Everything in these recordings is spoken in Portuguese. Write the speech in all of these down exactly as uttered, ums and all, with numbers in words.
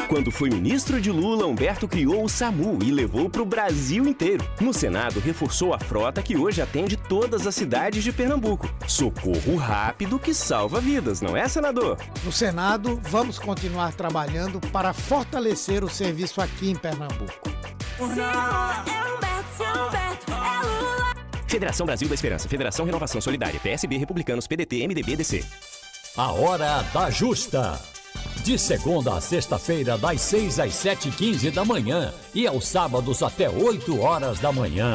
Quando foi ministro de Lula, Humberto criou o SAMU e levou para o Brasil inteiro. No Senado, reforçou a frota que hoje atende todas as cidades de Pernambuco. Socorro rápido que salva vidas, não é, senador? No Senado, vamos continuar trabalhando para fortalecer o serviço aqui em Pernambuco. Federação Brasil da Esperança, Federação Renovação Solidária, P S B, Republicanos, P D T, M D B, D C. A Hora da Justa. De segunda a sexta-feira, das seis às sete e quinze da manhã e aos sábados até oito horas da manhã.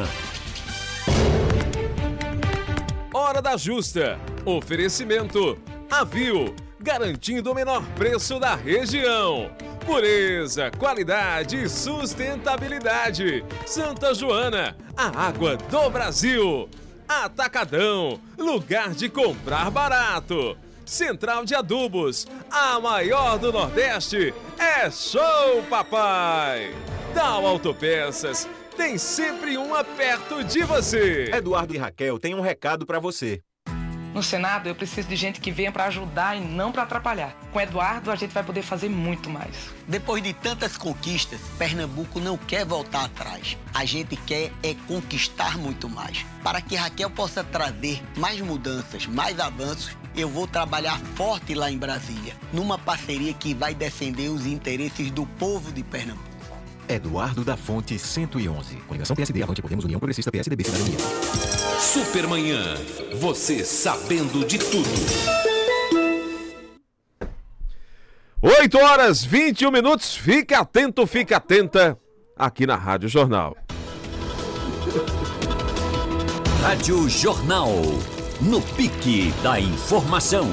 Hora da Justa. Oferecimento Avil, garantindo o menor preço da região. Pureza, qualidade e sustentabilidade. Santa Joana, a água do Brasil. Atacadão, lugar de comprar barato. Central de Adubos, a maior do Nordeste. É show, papai! Tal Autopeças, tem sempre uma perto de você. Eduardo e Raquel têm um recado para você. No Senado, eu preciso de gente que venha para ajudar e não para atrapalhar. Com Eduardo, a gente vai poder fazer muito mais. Depois de tantas conquistas, Pernambuco não quer voltar atrás. A gente quer é conquistar muito mais. Para que Raquel possa trazer mais mudanças, mais avanços, eu vou trabalhar forte lá em Brasília, numa parceria que vai defender os interesses do povo de Pernambuco. Eduardo da Fonte, cento e onze. Coligação P S D, Avante Podemos, União Progressista, P S D B, Cidadania. Supermanhã, você sabendo de tudo. oito horas, vinte e um minutos. Fica atento, fica atenta, aqui na Rádio Jornal. Rádio Jornal, no pique da informação.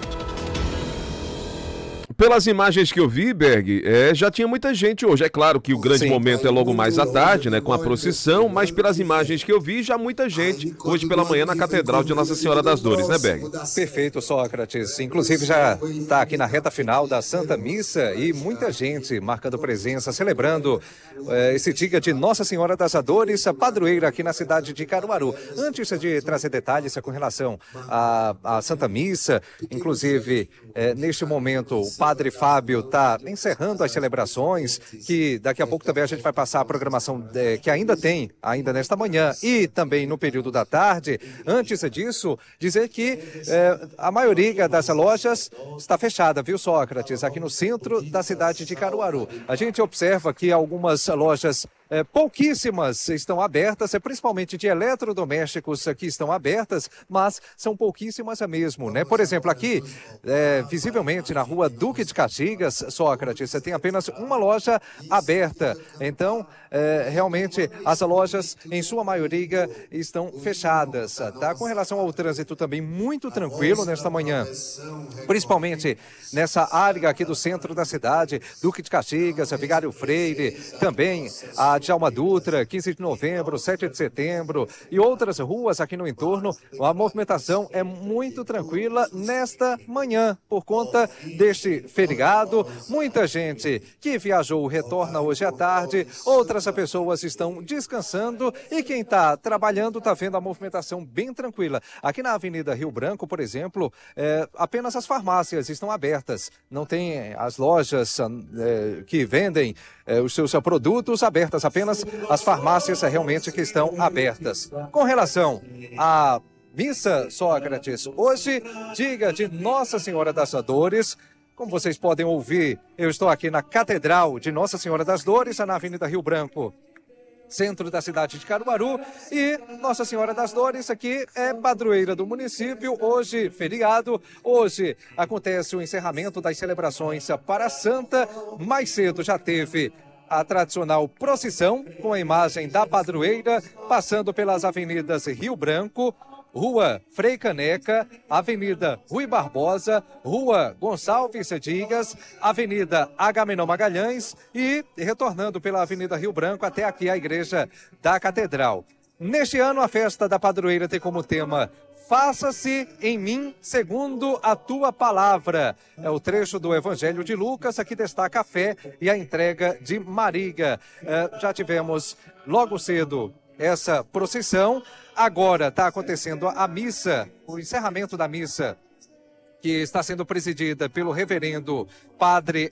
Pelas imagens que eu vi, Berg, é, já tinha muita gente hoje. É claro que o grande Sim. momento é logo mais à tarde, né, com a procissão, mas pelas imagens que eu vi, já muita gente hoje pela manhã na Catedral de Nossa Senhora das Dores, né, Berg? Perfeito, Sócrates. Inclusive já está aqui na reta final da Santa Missa e muita gente marcando presença, celebrando é, esse dia de Nossa Senhora das Dores, a padroeira aqui na cidade de Caruaru. Antes de trazer detalhes com relação à, à Santa Missa, inclusive, é, neste momento, o Padre Fábio está encerrando as celebrações, que daqui a pouco também a gente vai passar a programação é, que ainda tem, ainda nesta manhã e também no período da tarde. Antes disso, dizer que é, a maioria das lojas está fechada, viu, Sócrates? Aqui no centro da cidade de Caruaru. A gente observa que algumas lojas É, pouquíssimas estão abertas, é, principalmente de eletrodomésticos que estão abertas, mas são pouquíssimas mesmo, né? Por exemplo, aqui, é, visivelmente na rua Duque de Caxias, Sócrates, você tem apenas uma loja aberta. Então, é, realmente, as lojas, em sua maioria, estão fechadas, tá? Com relação ao trânsito também, muito tranquilo nesta manhã, principalmente nessa área aqui do centro da cidade, Duque de Caxias, Vigário Freire, também a Djalma Dutra, quinze de novembro, sete de setembro e outras ruas aqui no entorno. A movimentação é muito tranquila nesta manhã, por conta deste feriado. Muita gente que viajou retorna hoje à tarde, outras pessoas estão descansando e quem está trabalhando está vendo a movimentação bem tranquila. Aqui na Avenida Rio Branco, por exemplo, é, apenas as farmácias estão abertas, não tem as lojas é, que vendem é, os seus produtos abertas, apenas as farmácias realmente que estão abertas. Com relação à missa, Sócrates, hoje, diga de Nossa Senhora das Dores. Como vocês podem ouvir, eu estou aqui na Catedral de Nossa Senhora das Dores, na Avenida Rio Branco, centro da cidade de Caruaru, e Nossa Senhora das Dores aqui é padroeira do município. Hoje, feriado, hoje acontece o encerramento das celebrações para a Santa. Mais cedo já teve a tradicional procissão com a imagem da padroeira, passando pelas avenidas Rio Branco, Rua Frei Caneca, Avenida Rui Barbosa, Rua Gonçalves Dias, Avenida Agamenon Magalhães e retornando pela Avenida Rio Branco até aqui a Igreja da Catedral. Neste ano, a festa da padroeira tem como tema Faça-se em mim segundo a tua palavra. É o trecho do Evangelho de Lucas, aqui destaca a fé e a entrega de Maria. É, já tivemos logo cedo essa procissão, agora está acontecendo a missa, o encerramento da missa, que está sendo presidida pelo reverendo Padre